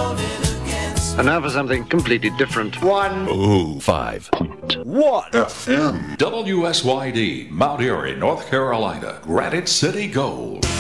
And now for something completely different. 105.1 FM. WSYD, Mount Airy, North Carolina. Granite City Gold.